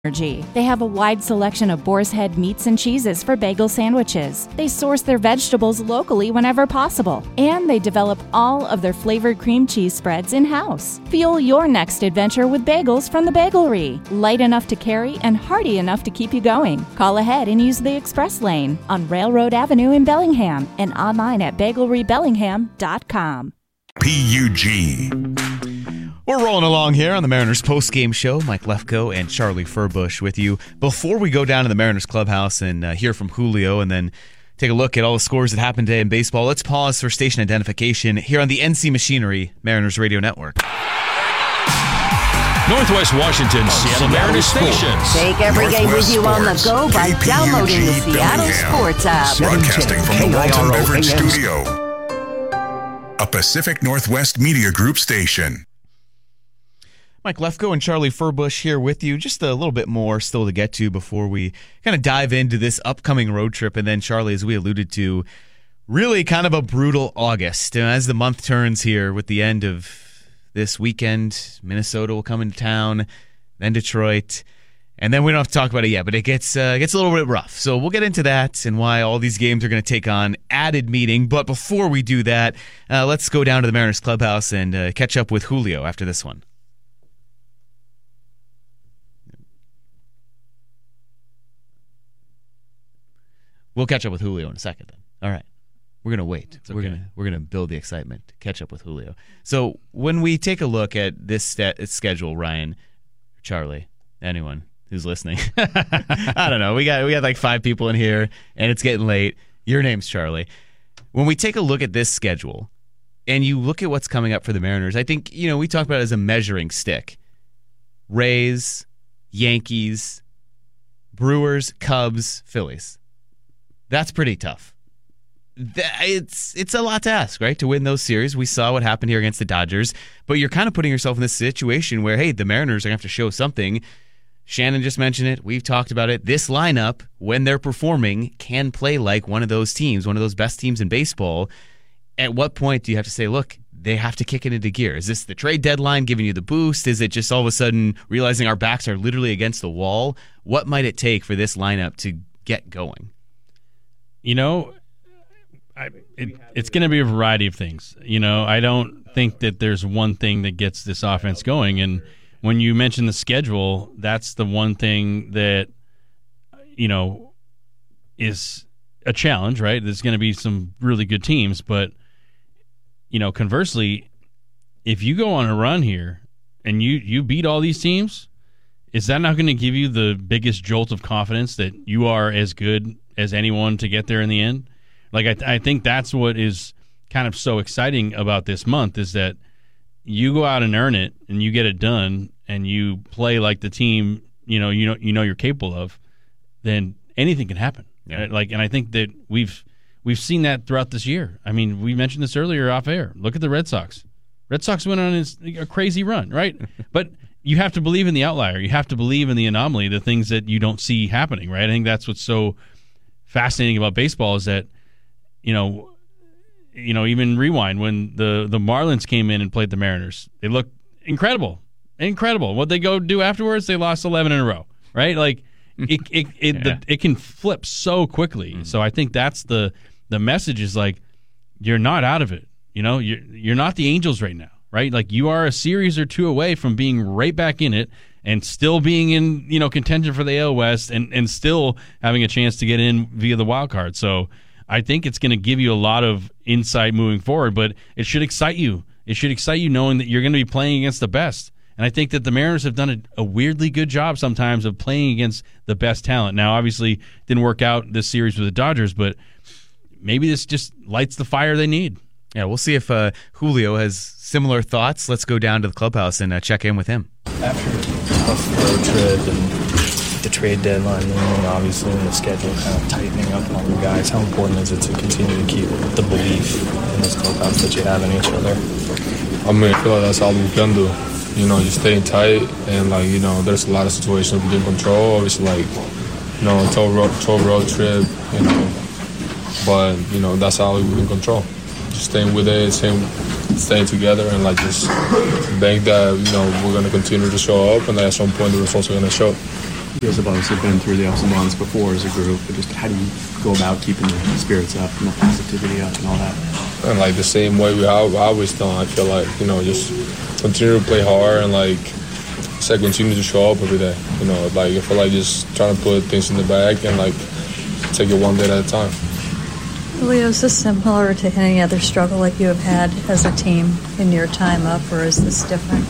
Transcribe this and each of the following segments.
Energy. They have a wide selection of Boar's Head meats and cheeses for bagel sandwiches. They source their vegetables locally whenever possible, and they develop all of their flavored cream cheese spreads in-house. Fuel your next adventure with bagels from the Bagelery. Light enough to carry and hearty enough to keep you going. Call ahead and use the express lane on Railroad Avenue in Bellingham and online at BageleryBellingham.com. PUG. We're rolling along here on the Mariners postgame show. Mike Lefko and Charlie Furbush with you. Before we go down to the Mariners clubhouse and hear from Julio and then take a look at all the scores that happened today in baseball, let's pause for station identification here on the NC Machinery Mariners Radio Network. Northwest Washington, Seattle Mariners stations. Take every game with you on the go by downloading the Seattle Sports app. Broadcasting from the Walton Beverage Studio. A Pacific Northwest Media Group station. Mike Lefko and Charlie Furbush here with you. Just a little bit more still to get to before we kind of dive into this upcoming road trip. And then, Charlie, as we alluded to, really kind of a brutal August. And as the month turns here with the end of this weekend, Minnesota will come into town, then Detroit. And then we don't have to talk about it yet, but it gets a little bit rough. So we'll get into that and why all these games are going to take on added meaning. But before we do that, let's go down to the Mariners clubhouse and catch up with Julio after this one. We'll catch up with Julio in a second then. All right. We're going to wait. Okay. We're going to build the excitement to catch up with Julio. So when we take a look at this schedule, Ryan, Charlie, anyone who's listening, I don't know. We got like 5 people in here, and it's getting late. Your name's Charlie. When we take a look at this schedule, and you look at what's coming up for the Mariners, I think, we talk about it as a measuring stick. Rays, Yankees, Brewers, Cubs, Phillies. That's pretty tough. It's a lot to ask, right, to win those series. We saw what happened here against the Dodgers, but you're kind of putting yourself in this situation where, hey, the Mariners are going to have to show something. Shannon just mentioned it. We've talked about it. This lineup, when they're performing, can play like one of those teams, one of those best teams in baseball. At what point do you have to say, look, they have to kick it into gear? Is this the trade deadline giving you the boost? Is it just all of a sudden realizing our backs are literally against the wall? What might it take for this lineup to get going? It's going to be a variety of things. I don't think that there's one thing that gets this offense going. And when you mention the schedule, that's the one thing that, is a challenge, right? There's going to be some really good teams. But, conversely, if you go on a run here and you beat all these teams, is that not going to give you the biggest jolt of confidence that you are as good as anyone to get there in the end? Like, I think that's what is kind of so exciting about this month is that you go out and earn it and you get it done and you play like the team you're capable of, then anything can happen. Yeah. Right? And I think that we've seen that throughout this year. I mean, we mentioned this earlier off air. Look at the Red Sox. Red Sox went on a crazy run, right? But you have to believe in the outlier. You have to believe in the anomaly, the things that you don't see happening, right? I think that's what's so fascinating about baseball is that, even rewind when the Marlins came in and played the Mariners, they looked incredible. What they go do afterwards, they lost 11 in a row, right? Like it can flip so quickly. Mm-hmm. So I think that's the message is like, you're not out of it. You're not the Angels right now, right? Like you are a series or two away from being right back in it and still being in, contention for the AL West and still having a chance to get in via the wild card. So I think it's going to give you a lot of insight moving forward, but it should excite you. It should excite you knowing that you're going to be playing against the best. And I think that the Mariners have done a weirdly good job sometimes of playing against the best talent. Now, obviously, didn't work out this series with the Dodgers, but maybe this just lights the fire they need. Yeah, we'll see if Julio has similar thoughts. Let's go down to the clubhouse and check in with him. After a tough road trip and the trade deadline looming, obviously, and the schedule kind of tightening up on you guys, how important is it to continue to keep the belief in this clubhouse that you have in each other? I feel like that's all we can do. Just staying tight and, there's a lot of situations we didn't control. Obviously, a 12 road trip, but, that's all we can control. Just staying with it, staying together, and, just bank that, we're going to continue to show up, and at some point the results are going to show. You guys have obviously been through the ups and downs before as a group, but just how do you go about keeping the spirits up and the positivity up and all that? And like the same way we always done. I feel like, just continue to play hard and like continue to show up every day. Like I feel like just trying to put things in the bag and like take it one day at a time. Julio, is this similar to any other struggle like you have had as a team in your time up, or is this different?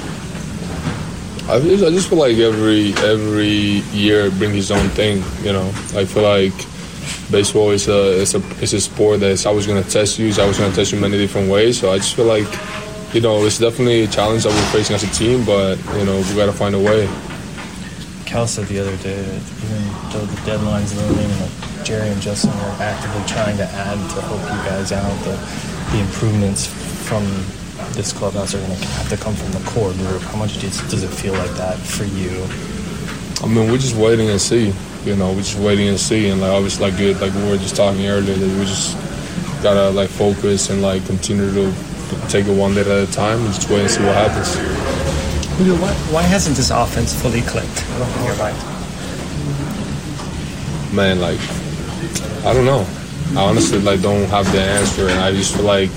I just feel like every year brings its own thing. I feel like baseball is a sport that's always going to test you. It's always going to test you in many different ways. So I just feel like it's definitely a challenge that we're facing as a team, but we got to find a way. Cal said the other day that even though the deadline's looming, Jerry and Justin are actively trying to add to help you guys out. The improvements from this clubhouse are going to have to come from the core group. How much does it feel like that for you? I mean, we're just waiting and see. We're just waiting and see. And obviously, good, we were just talking earlier, that we just gotta focus and continue to take it one day at a time and just wait and see what happens. Julio, why hasn't this offense fully clicked in your mind? Man, I don't know. I honestly don't have the answer, and I just feel like,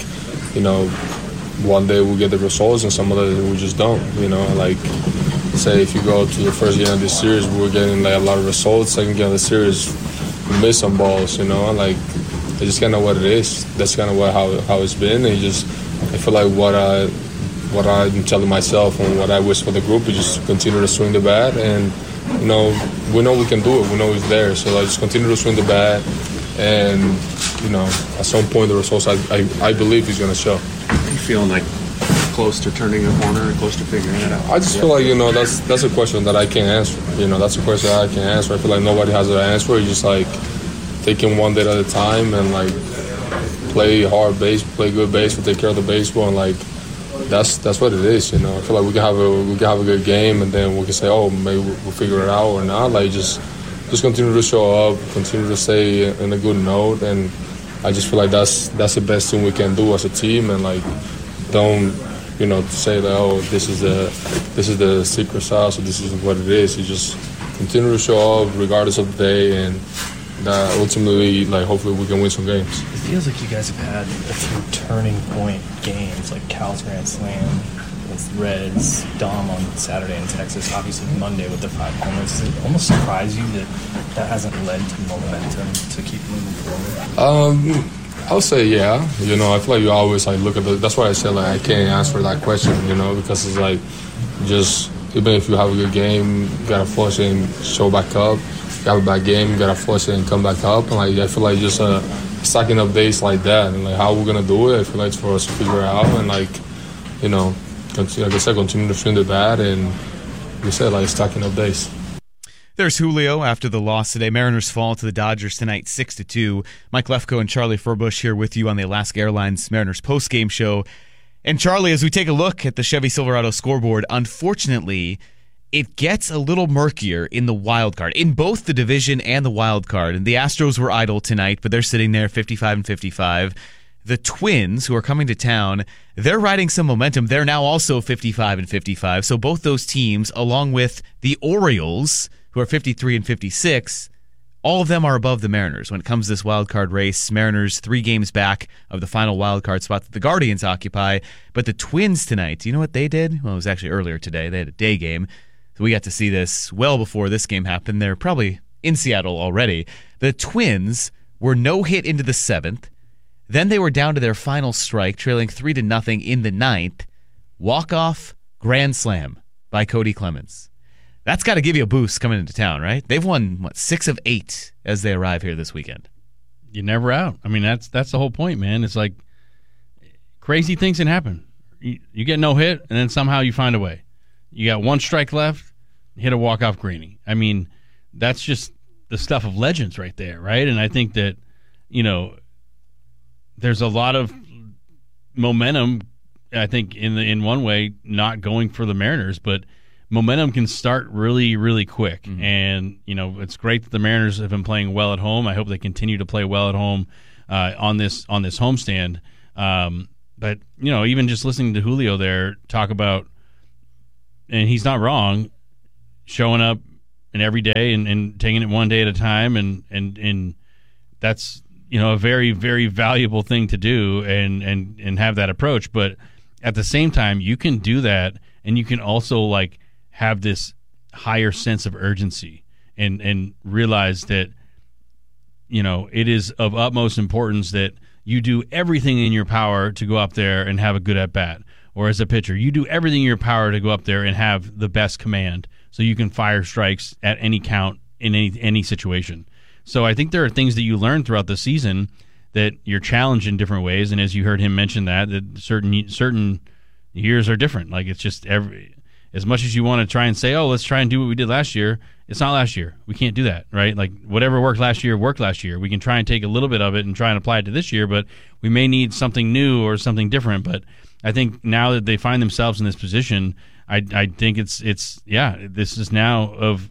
one day we'll get the results and some other we just don't. Say if you go to the first game of this series, we were getting a lot of results. Second game of the series, we missed some balls. It's just kind of what it is. That's kind of how it's been. And I feel like what I'm telling myself and what I wish for the group is just continue to swing the bat, and we know we can do it. We know it's there. So just continue to swing the bat, and at some point the results I believe is going to show. Are you feeling close to turning a corner, close to figuring it out? I just feel like that's a question that I can't answer. That's a question that I can't answer. I feel like nobody has an answer. You just taking one day at a time and play hard base, play good baseball, take care of the baseball, and that's what it is. I feel like we can have a good game, and then we can say, oh, maybe we'll figure it out or not. Just continue to show up, continue to stay in a good note, and I just feel like that's the best thing we can do as a team, and don't say that, oh, this is the secret sauce, or this is what it is. You just continue to show up regardless of the day, and ultimately, hopefully we can win some games. It feels like you guys have had a few turning point games, like Cal's Grand Slam with Reds, Dom on Saturday in Texas, obviously Monday with the 5 homers. Does it almost surprise you that hasn't led to momentum to keep moving forward? I'll say yeah. I feel like you always look at that's why I said I can't answer that question, because it's just even if you have a good game, you gotta flush it and show back up. If you have a bad game, you gotta flush it and come back up. And I feel like just stacking up days like that, and how we're gonna do it, I feel like it's for us to figure it out, and continue to swing the bat, and like you said, stacking up days. There's Julio after the loss today. Mariners fall to the Dodgers tonight 6-2. Mike Lefko and Charlie Furbush here with you on the Alaska Airlines Mariners postgame show. And Charlie, as we take a look at the Chevy Silverado scoreboard, unfortunately, it gets a little murkier in the wild card, in both the division and the wild card. And the Astros were idle tonight, but they're sitting there 55-55. The Twins, who are coming to town, they're riding some momentum. They're now also 55-55. So both those teams, along with the Orioles, who are 53-56, all of them are above the Mariners when it comes to this wild card race. Mariners 3 games back of the final wild card spot that the Guardians occupy. But the Twins tonight, do you know what they did? Well, it was actually earlier today. They had a day game. So we got to see this well before this game happened. They're probably in Seattle already. The Twins were no hit into the 7th. Then they were down to their final strike, trailing 3-0 in the 9th. Walk-off grand slam by Cody Clemens. That's got to give you a boost coming into town, right? They've won, 6 of 8 as they arrive here this weekend. You're never out. I mean, that's the whole point, man. It's crazy things can happen. You get no hit, and then somehow you find a way. You got 1 strike left, hit a walk-off greenie. I mean, that's just the stuff of legends right there, right? And I think that, there's a lot of momentum, I think, in one way, not going for the Mariners, but momentum can start really, really quick. Mm-hmm. And, it's great that the Mariners have been playing well at home. I hope they continue to play well at home on this homestand. But, even just listening to Julio there talk about, and he's not wrong, showing up and every day and taking it one day at a time, and that's a very, very valuable thing to do and have that approach. But at the same time, you can do that, and you can also like have this higher sense of urgency and realize that it is of utmost importance that you do everything in your power to go up there and have a good at bat. Or as a pitcher, you do everything in your power to go up there and have the best command so you can fire strikes at any count in any situation. So I think there are things that you learn throughout the season that you're challenged in different ways. And as you heard him mention that certain years are different. Like it's just as much as you want to try and say, oh, let's try and do what we did last year, it's not last year. We can't do that, right? Like whatever worked last year. We can try and take a little bit of it and try and apply it to this year, but we may need something new or something different. But I think now that they find themselves in this position, I think this is now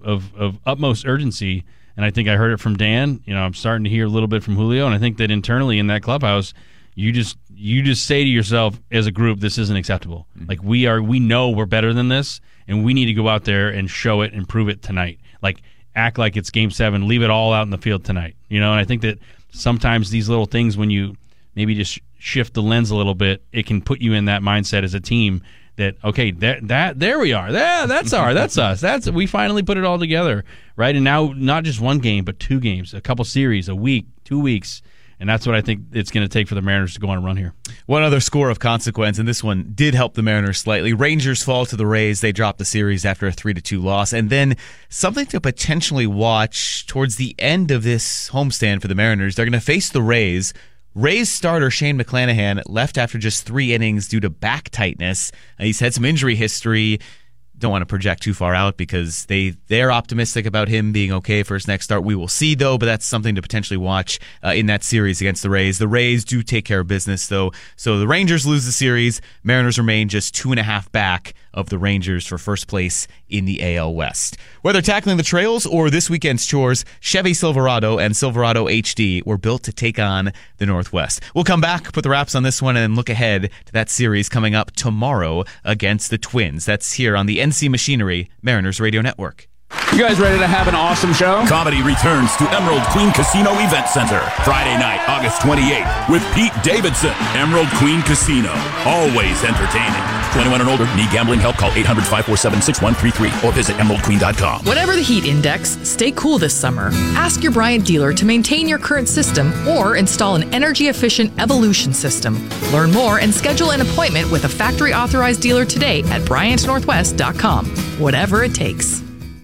of utmost urgency. And I think I heard it from Dan. I'm starting to hear a little bit from Julio, and I think that internally in that clubhouse, you just say to yourself as a group, this isn't acceptable. Mm-hmm. Like we know we're better than this, and we need to go out there and show it and prove it tonight. Like act like it's Game 7, leave it all out in the field tonight. And I think that sometimes these little things, when you maybe just shift the lens a little bit, it can put you in that mindset as a team that, okay, there we are. That's us. We finally put it all together, right? And now not just one game, but 2 games, a couple series, a week, 2 weeks. And that's what I think it's going to take for the Mariners to go on a run here. One other score of consequence, and this one did help the Mariners slightly. Rangers fall to the Rays. They drop the series after a 3-2 loss. And then something to potentially watch towards the end of this homestand for the Mariners. They're going to face the Rays. Rays starter Shane McClanahan left after just 3 innings due to back tightness. He's had some injury history. Don't want to project too far out because they're optimistic about him being okay for his next start. We will see, though, but that's something to potentially watch in that series against the Rays. The Rays do take care of business, though. So the Rangers lose the series. Mariners remain just 2.5 back of the Rangers for first place in the AL West. Whether tackling the trails or this weekend's chores, Chevy Silverado and Silverado HD were built to take on the Northwest. We'll come back, put the wraps on this one, and look ahead to that series coming up tomorrow against the Twins. That's here on the NC Machinery Mariners Radio Network. You guys ready to have an awesome show? Comedy returns to Emerald Queen Casino Event Center Friday night, August 28th with Pete Davidson. Emerald Queen Casino, always entertaining. 21 and older, need gambling help? Call 800-547-6133 or visit emeraldqueen.com. Whatever the heat index, stay cool this summer. Ask your Bryant dealer to maintain your current system or install an energy-efficient Evolution system. Learn more and schedule an appointment with a factory-authorized dealer today at BryantNorthwest.com. Whatever it takes.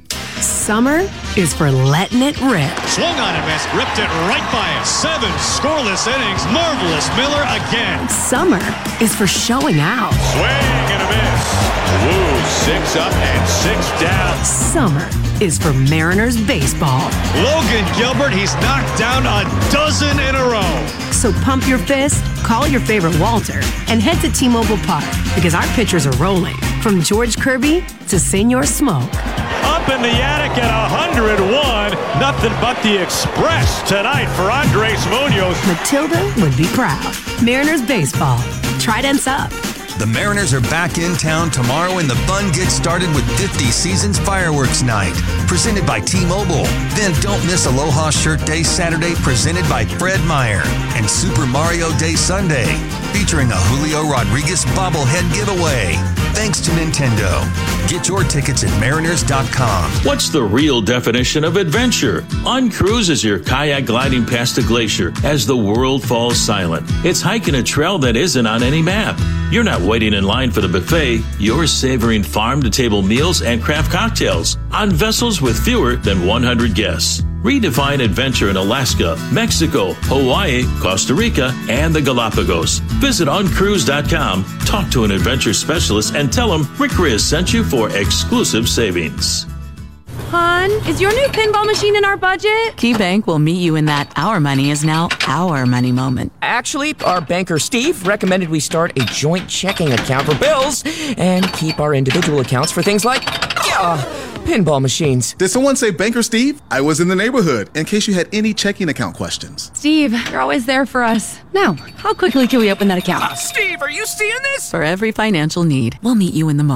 Summer is for letting it rip. Swung on and missed, ripped it right by him. 7 scoreless innings. Marvelous Miller again. Summer is for showing out. Swing and a miss. Woo, 6 up and 6 down. Summer is for Mariners baseball. Logan Gilbert, he's knocked down a dozen in a row. So pump your fist, call your favorite Walter, and head to T-Mobile Park because our pitchers are rolling. From George Kirby to Senor Smoke. Up in the attic at 101. Nothing but the Express tonight for Andres Munoz. Matilda would be proud. Mariners baseball. Trident's up. The Mariners are back in town tomorrow and the fun gets started with 50 Seasons Fireworks Night, presented by T-Mobile. Then don't miss Aloha Shirt Day Saturday, presented by Fred Meyer, and Super Mario Day Sunday, featuring a Julio Rodriguez bobblehead giveaway. Thanks to Nintendo. Get your tickets at mariners.com. What's the real definition of adventure? Uncruise is your kayak gliding past a glacier as the world falls silent. It's hiking a trail that isn't on any map. You're not waiting in line for the buffet. You're savoring farm-to-table meals and craft cocktails on vessels with fewer than 100 guests. Redefine adventure in Alaska, Mexico, Hawaii, Costa Rica, and the Galapagos. Visit uncruise.com, talk to an adventure specialist, and tell them Rick Riz sent you for exclusive savings. Hon, is your new pinball machine in our budget? KeyBank will meet you in that our money is now our money moment. Actually, our banker Steve recommended we start a joint checking account for bills and keep our individual accounts for things like pinball machines. Did someone say Banker Steve? I was in the neighborhood in case you had any checking account questions. Steve, you're always there for us. Now, how quickly can we open that account? Steve, are you seeing this? For every financial need, we'll meet you in the moment.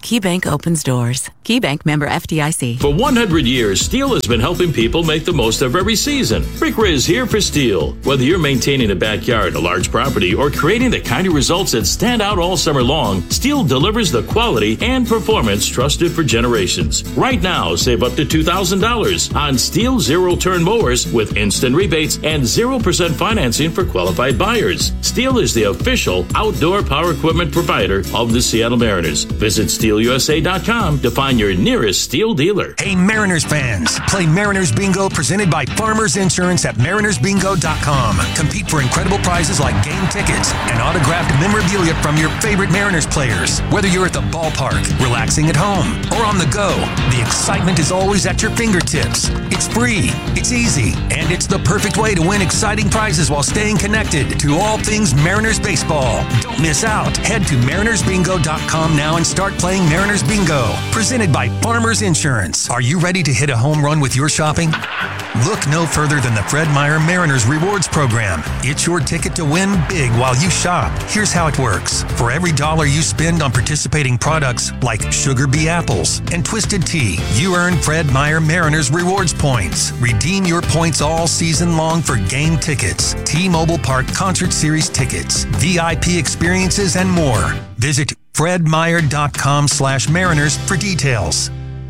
KeyBank opens doors. KeyBank, member FDIC. For 100 years, Steel has been helping people make the most of every season. Rick Ray is here for Steel. Whether you're maintaining a backyard, a large property, or creating the kind of results that stand out all summer long, Steel delivers the quality and performance trusted for generations. Right now, save up to $2,000 on Steel zero-turn mowers with instant rebates and 0% financing for qualified buyers. Steel is the official outdoor power equipment provider of the Seattle Mariners. Visit SteelUSA.com to find your nearest Steel dealer. Hey, Mariners fans, play Mariners Bingo presented by Farmers Insurance at MarinersBingo.com. Compete for incredible prizes like game tickets and autographed memorabilia from your favorite Mariners players. Whether you're at the ballpark, relaxing at home, or on the go, the excitement is always at your fingertips. It's free, it's easy, and it's the perfect way to win exciting prizes while staying connected to all things Mariners baseball. Don't miss out. Head to MarinersBingo.com now and start playing Mariners Bingo, presented by Farmers Insurance. Are you ready to hit a home run with your shopping? Look no further than the Fred Meyer Mariners Rewards Program. It's your ticket to win big while you shop. Here's how it works. For every dollar you spend on participating products like Sugar Bee Apples and Twisted Tea, you earn Fred Meyer Mariners Rewards points. Redeem your points all season long for game tickets, T-Mobile Park Concert Series tickets, VIP experiences, and more. Visit FredMeyer.com/Mariners for details.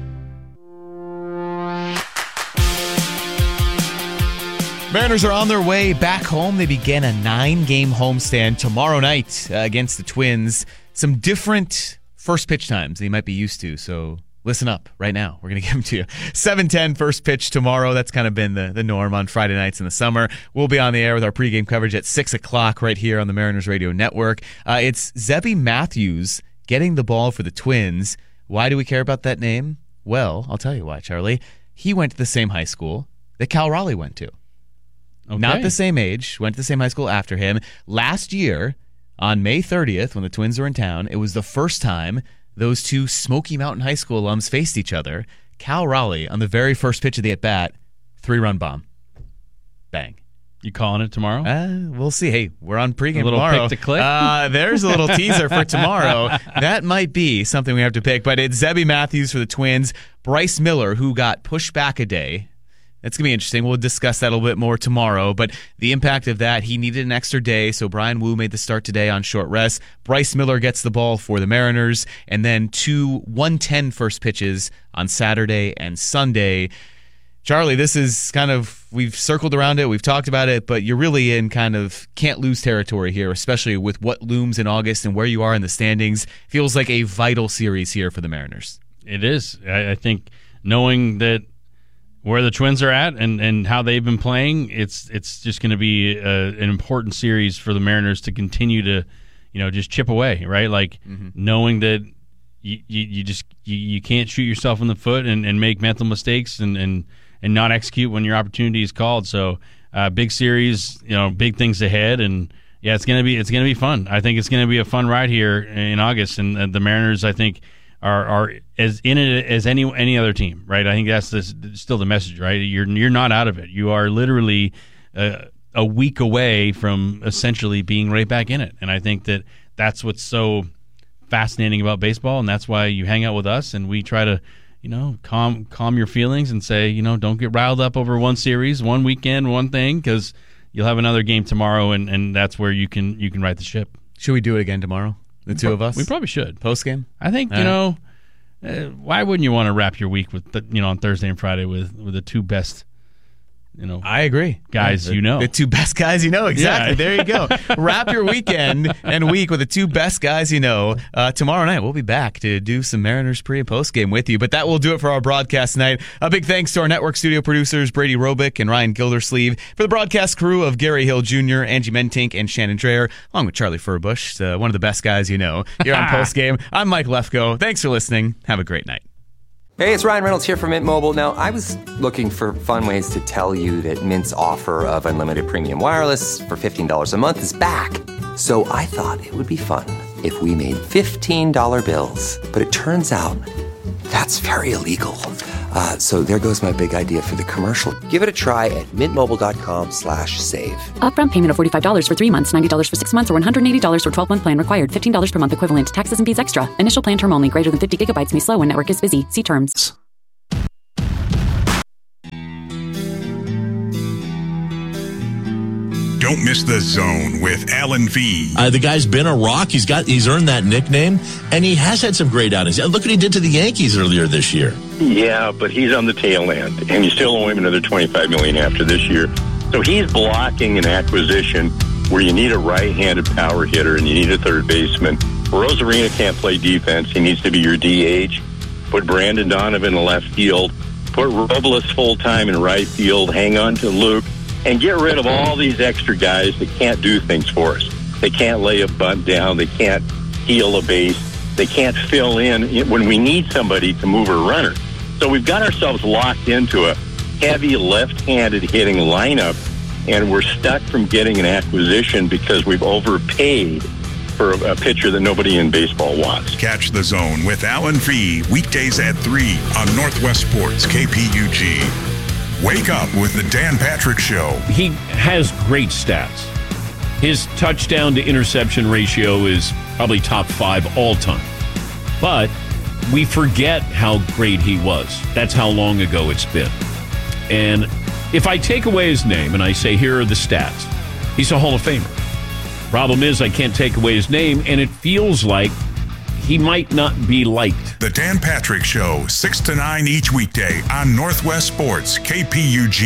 Mariners are on their way back home. They begin a 9-game homestand tomorrow night against the Twins. Some different first pitch times that you might be used to, so listen up right now. We're going to give them to you. 7:10 first pitch tomorrow. That's kind of been the norm on Friday nights in the summer. We'll be on the air with our pregame coverage at 6 o'clock right here on the Mariners Radio Network. It's Zebby Matthews getting the ball for the Twins. Why do we care about that name? Well, I'll tell you why, Charlie. He went to the same high school that Cal Raleigh went to. Okay. Not the same age, went to the same high school after him. Last year, on May 30th, when the Twins were in town, it was the first time those two Smoky Mountain High School alums faced each other. Cal Raleigh, on the very first pitch of the at-bat, 3-run bomb. Bang. You calling it tomorrow? We'll see. Hey, we're on pregame a little tomorrow. Pick to click? There's a little teaser for tomorrow. That might be something we have to pick, but it's Zebby Matthews for the Twins. Bryce Miller, who got pushed back a day. That's going to be interesting. We'll discuss that a little bit more tomorrow. But the impact of that, he needed an extra day, so Brian Wu made the start today on short rest. Bryce Miller gets the ball for the Mariners, and then 2 1:10 first pitches on Saturday and Sunday. Charlie, this is kind of, we've circled around it, we've talked about it, but you're really in kind of can't-lose territory here, especially with what looms in August and where you are in the standings. Feels like a vital series here for the Mariners. It is. I think knowing that where the Twins are at and how they've been playing, it's just going to be an important series for the Mariners to continue to, just chip away, right? Like knowing that you can't shoot yourself in the foot and make mental mistakes and not execute when your opportunity is called. So big series, big things ahead, and yeah, it's gonna be fun. I think it's gonna be a fun ride here in August, and the Mariners, I think, are as in it as any other team, right? I think that's still the message, right? You're not out of it. You are literally a week away from essentially being right back in it, and I think that's what's so fascinating about baseball, and that's why you hang out with us, and we try to, calm your feelings and say, don't get riled up over one series, one weekend, one thing, because you'll have another game tomorrow, and that's where you can right the ship. Should we do it again tomorrow? The two of us? We probably should. Post game? I think, why wouldn't you want to wrap your week with, on Thursday and Friday with the two best, I agree. Guys, The two best guys you know. Exactly. Yeah. There you go. Wrap your weekend and week with the two best guys you know. Tomorrow night, we'll be back to do some Mariners pre- and post-game with you. But that will do it for our broadcast tonight. A big thanks to our network studio producers, Brady Robick and Ryan Gildersleeve. For the broadcast crew of Gary Hill Jr., Angie Mentink, and Shannon Dreher, along with Charlie Furbush, one of the best guys you know. Here on Post-Game, I'm Mike Lefko. Thanks for listening. Have a great night. Hey, it's Ryan Reynolds here from Mint Mobile. Now, I was looking for fun ways to tell you that Mint's offer of unlimited premium wireless for $15 a month is back. So I thought it would be fun if we made $15 bills. But it turns out that's very illegal. So there goes my big idea for the commercial. Give it a try at mintmobile.com/save. Upfront payment of $45 for 3 months, $90 for 6 months, or $180 for 12-month plan required. $15 per month equivalent. Taxes and fees extra. Initial plan term only. Greater than 50 gigabytes may slow when network is busy. See terms. Don't miss The Zone with Alan V. The guy's been a rock. He's earned that nickname, and he has had some great outings. Look what he did to the Yankees earlier this year. Yeah, but he's on the tail end, and you still owe him another $25 million after this year. So he's blocking an acquisition where you need a right-handed power hitter and you need a third baseman. Rosarina can't play defense. He needs to be your DH. Put Brandon Donovan in left field. Put Robles full-time in right field. Hang on to Luke. And get rid of all these extra guys that can't do things for us. They can't lay a bunt down. They can't heal a base. They can't fill in when we need somebody to move a runner. So we've got ourselves locked into a heavy left-handed hitting lineup, and we're stuck from getting an acquisition because we've overpaid for a pitcher that nobody in baseball wants. Catch The Zone with Alan V. weekdays at 3 on Northwest Sports KPUG. Wake up with the Dan Patrick Show. He has great stats. His touchdown to interception ratio is probably top 5 all time. But we forget how great he was. That's how long ago it's been. And if I take away his name and I say, here are the stats, he's a Hall of Famer. Problem is, I can't take away his name, and it feels like he might not be liked. The Dan Patrick Show, 6 to 9 each weekday on Northwest Sports KPUG.